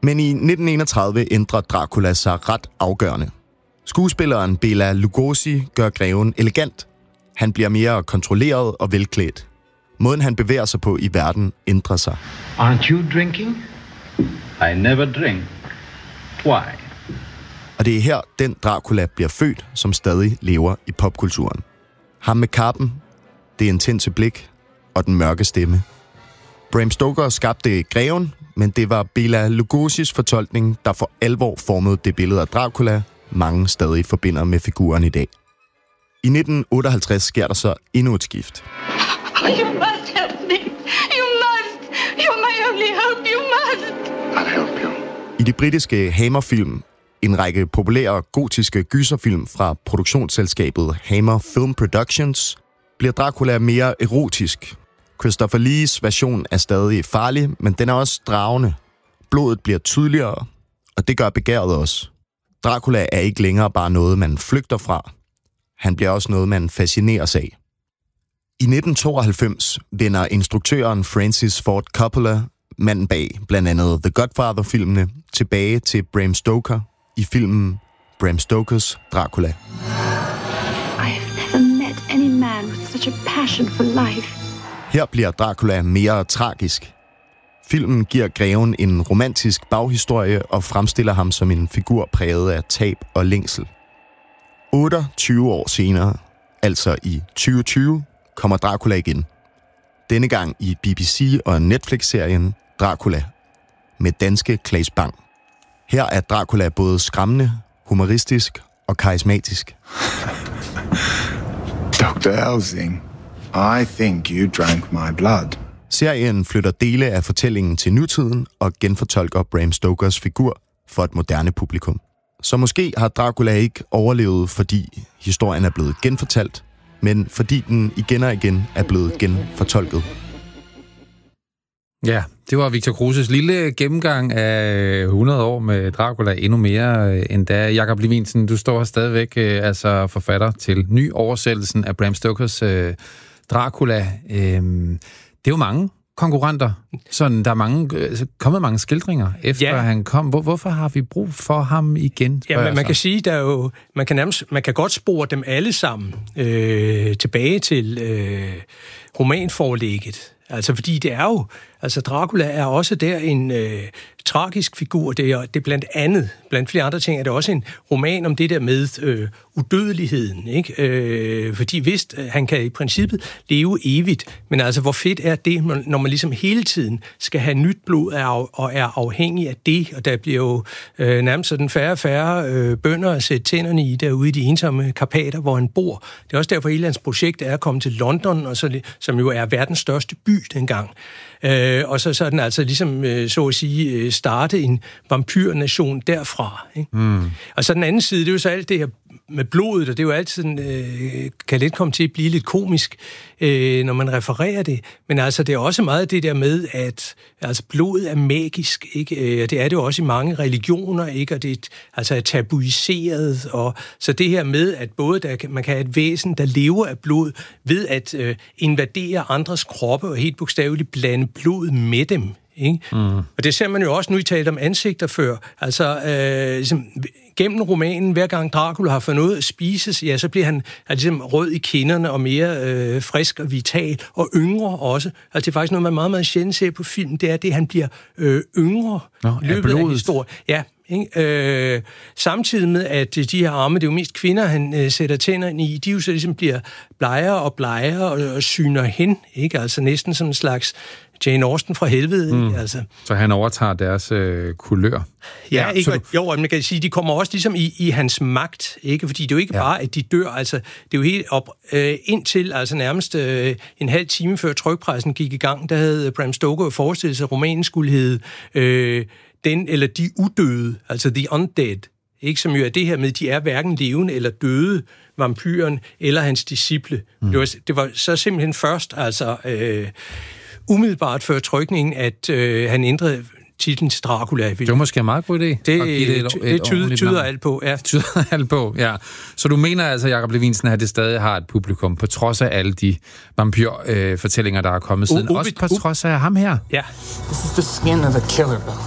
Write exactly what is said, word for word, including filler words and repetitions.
Men i nitten enogtredive ændrer Dracula sig ret afgørende. Skuespilleren Bela Lugosi gør greven elegant. Han bliver mere kontrolleret og velklædt. Måden han bevæger sig på i verden ændrer sig. Aren't you drinking? I never drink. Why? Og det er her, den Dracula bliver født, som stadig lever i popkulturen. Ham med kappen, det intense blik og den mørke stemme. Bram Stoker skabte greven, men det var Bela Lugosis fortolkning, der for alvor formede det billede af Dracula, mange stadig forbinder med figuren i dag. I nitten otteoghalvtreds sker der så endnu et skift. You must help me. You must. You're my only hope. You must. I'll help you. I de britiske Hammer-film, en række populære gotiske gyserfilm fra produktionsselskabet Hammer Film Productions, bliver Dracula mere erotisk. Christopher Lees version er stadig farlig, men den er også dragende. Blodet bliver tydeligere, og det gør begæret også. Dracula er ikke længere bare noget, man flygter fra. Han bliver også noget, man fascineres af. I nitten tooghalvfems vender instruktøren Francis Ford Coppola, manden bag blandt andet The Godfather-filmene, tilbage til Bram Stoker i filmen Bram Stokers Dracula. I have never met any man with such a passion for life. Her bliver Dracula mere tragisk. Filmen giver greven en romantisk baghistorie og fremstiller ham som en figur præget af tab og længsel. otteogtyve år senere, altså i tyve tyve, kommer Dracula igen. Denne gang i B B C og Netflix-serien Dracula med danske Claes Bang. Her er Dracula både skræmmende, humoristisk og karismatisk. Doctor Elsing, I think you drank my blood. Serien flytter dele af fortællingen til nutiden og genfortolker Bram Stokers figur for et moderne publikum. Så måske har Dracula ikke overlevet, fordi historien er blevet genfortalt, men fordi den igen og igen er blevet genfortolket. Ja, det var Victor Kruses lille gennemgang af hundrede år med Dracula, endnu mere end da. Jakob Levinsen, du står stadigvæk altså forfatter til ny oversættelsen af Bram Stokers øh, Dracula. Øhm, det er jo mange konkurrenter. Sådan, der er mange, altså, kommet mange skildringer efter ja. han kom. Hvor, hvorfor har vi brug for ham igen? Ja, man, man kan sige, der er jo, man kan nærmest, man kan godt spore dem alle sammen øh, tilbage til øh, romanforlægget. Altså, fordi det er jo, altså Dracula er også der en øh, tragisk figur. Det er, det er blandt andet, blandt flere andre ting, er det også en roman om det der med øh, udødeligheden, ikke? Øh, fordi vist, han kan i princippet leve evigt, men altså, hvor fedt er det, når man ligesom hele tiden skal have nyt blod og er afhængig af det, og der bliver jo øh, nærmest sådan færre og færre øh, bønder at sætte tænderne i derude i de ensomme Karpater, hvor han bor. Det er også derfor, hele hans projekt er at komme til London, og så, som jo er verdens største by dengang. Øh, og så sådan altså ligesom, øh, så at sige, øh, starte en vampyrnation derfra. Ikke? Mm. Og så den anden side, det er jo så alt det her med blodet, og det er jo altid sådan, øh, kan lidt komme til at blive lidt komisk, øh, når man refererer det. Men altså, det er også meget det der med, at altså, blodet er magisk, ikke? Øh, det er det jo også i mange religioner, ikke? Og det altså, er tabuiseret. Og, så det her med, at både der, man kan have et væsen, der lever af blod, ved at øh, invadere andres kroppe og helt bogstaveligt blande blod med dem. Ikke? Mm. Og det ser man jo også, nu I talte om ansigter før, altså øh, ligesom, gennem romanen, hver gang Dracula har fået noget at spises, ja, så bliver han altså, ligesom rød i kinderne og mere øh, frisk og vital, og yngre også. Altså det er faktisk noget, man meget, meget sjældent ser på film, det er det, han bliver øh, yngre Nå, i løbet af historien. Ja, Øh, samtidig med, at de her arme, det er jo mest kvinder, han øh, sætter tænderne i, de jo så ligesom bliver blegere og blegere og, og syner hen, ikke? Altså næsten som en slags Jane Austen fra helvede. Mm. Altså. Så han overtager deres øh, kulør. Ja, ja ikke? du... Jo, og man kan sige, de kommer også ligesom i, i hans magt, ikke? Fordi det er jo ikke ja. bare, at de dør, altså det er jo helt op øh, indtil, altså nærmest øh, en halv time før trykpressen gik i gang, der havde Bram Stoker forestillet sig, at romanen skulle hedde øh, Den eller de udøde, altså The Undead, ikke? Som jo er det her med, de er hverken levende eller døde, vampyren eller hans disciple. Mm. Det, var, det var så simpelthen først, altså øh, umiddelbart før trykningen, at øh, han ændrede titlen til Dracula. Det var måske en meget god idé. Det, det, et, det tyder, tyder alt på, ja. Tyder alt på, ja. Så du mener altså, Jakob Levinsen, at det stadig har et publikum, på trods af alle de vampyrfortællinger, øh, der er kommet siden. Uh, uh, Også på uh, trods af ham her. Ja. This is the skin of a killer.